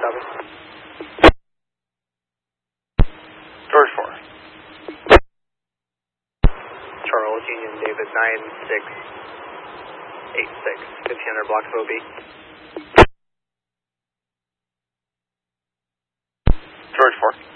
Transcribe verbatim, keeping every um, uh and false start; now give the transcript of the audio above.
seven. George four. Charles, Union, David, nine six eight six, fifteen hundred blocks of O B. George four.